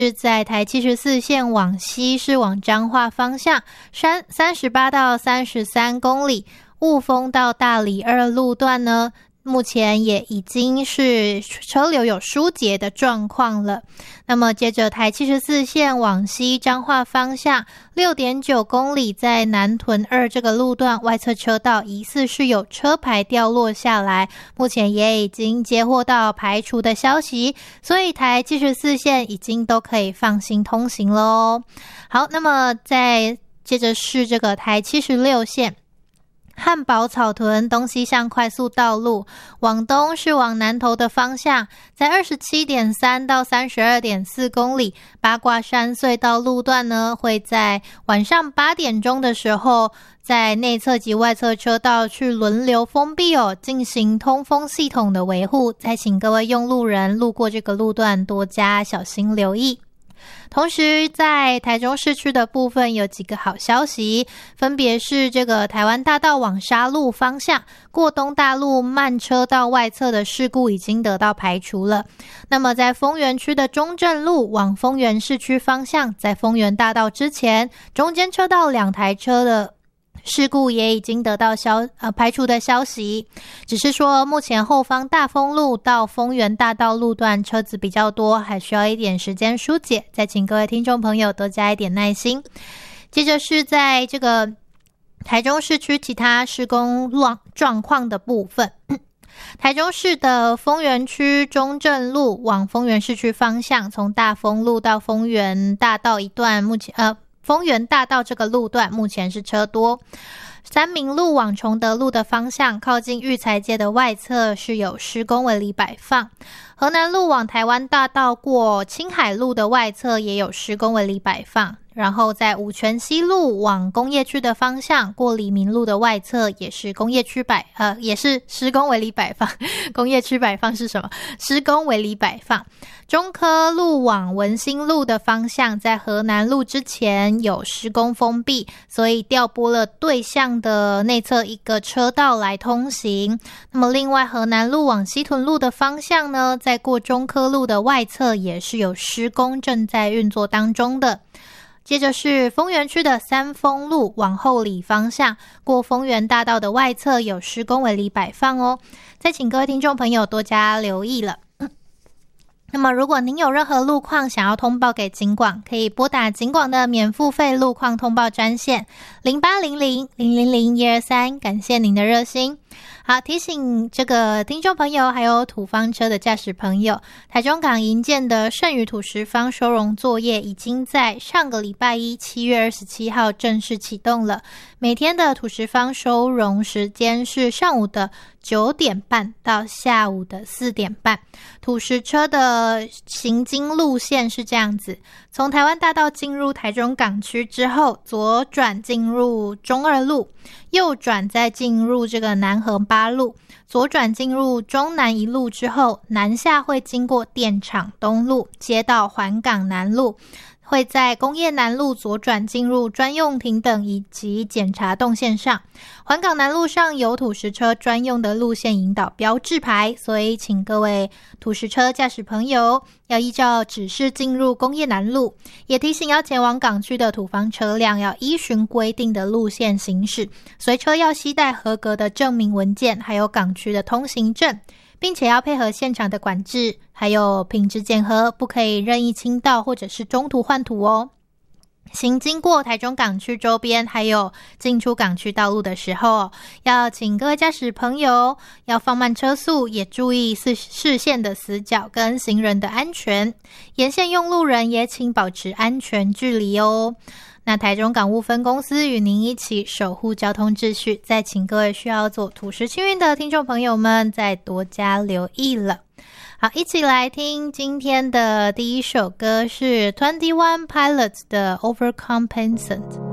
是在台74线往西是往彰化方向38到33公里，雾峰到大里2路段呢，目前也已经是车流有疏解的状况了。那么接着台74线往西彰化方向 6.9 公里，在南屯2这个路段外侧车道疑似是有车牌掉落下来，目前也已经接获到排除的消息，所以台74线已经都可以放心通行了哦。好，那么再接着是这个台76线汉宝草屯东西向快速道路，往东是往南投的方向，在 27.3 到 32.4 公里，八卦山隧道路段呢，会在晚上8点钟的时候，在内侧及外侧车道去轮流封闭哦，进行通风系统的维护，再请各位用路人路过这个路段多加小心留意。同时在台中市区的部分有几个好消息，分别是这个台湾大道往沙鹿方向过东大路慢车道外侧的事故已经得到排除了。那么在丰原区的中正路往丰原市区方向，在丰原大道之前中间车道2台车的事故也已经得到排除的消息，只是说目前后方大丰路到丰原大道路段车子比较多，还需要一点时间疏解，再请各位听众朋友多加一点耐心。接着是在这个台中市区其他施工状况的部分，台中市的丰原区中正路往丰原市区方向，从大丰路到丰原大道一段，目前丰原大道这个路段目前是车多。三民路往崇德路的方向，靠近育才街的外侧是有施工围篱摆放。河南路往台湾大道过青海路的外侧也有施工围篱摆放。然后在五权西路往工业区的方向，过黎明路的外侧也是工业区也是施工围篱摆放。工业区摆放是什么？施工围篱摆放。中科路往文心路的方向，在河南路之前有施工封闭，所以调拨了对向的内侧一个车道来通行。那么另外河南路往西屯路的方向呢，在过中科路的外侧也是有施工正在运作当中的。接着是丰原区的三丰路往后里方向，过丰原大道的外侧有施工围篱摆放哦，再请各位听众朋友多加留意了。那么如果您有任何路况想要通报给警广，可以拨打警广的免付费路况通报专线0800-000-123，感谢您的热心。好，提醒这个听众朋友还有土方车的驾驶朋友，台中港营建的剩余土石方收容作业已经在上个礼拜一7月27号正式启动了。每天的土石方收容时间是上午的9点半到下午的4点半。土石车的行经路线是这样子，从台湾大道进入台中港区之后，左转进入中二路，右转再进入这个南河8路，左转进入中南一路之后，南下会经过电厂东路，接到环港南路，会在工业南路左转进入专用停等以及检查动线上。环港南路上有土石车专用的路线引导标志牌，所以请各位土石车驾驶朋友要依照指示进入工业南路，也提醒要前往港区的土方车辆要依循规定的路线行驶，随车要携带合格的证明文件，还有港区的通行证，并且要配合现场的管制，还有品质检核，不可以任意倾倒或者是中途换土哦。行经过台中港区周边还有进出港区道路的时候，要请各位驾驶朋友要放慢车速，也注意视线的死角跟行人的安全，沿线用路人也请保持安全距离哦。那台中港务分公司与您一起守护交通秩序，再请各位需要做土石清运的听众朋友们再多加留意了。好，一起来听今天的第一首歌是 21 Pilots 的 Overcompensate。